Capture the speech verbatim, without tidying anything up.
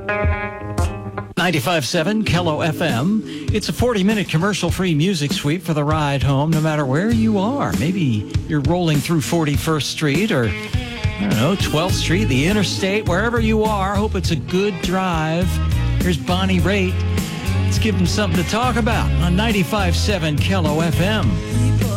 ninety-five point seven Kello F M. It's a forty-minute commercial-free music sweep for the ride home, no matter where you are. Maybe you're rolling through forty-first Street or, I don't know, twelfth Street, the interstate, wherever you are. Hope it's a good drive. Here's Bonnie Raitt. Let's give them something to talk about on ninety-five point seven Kello F M.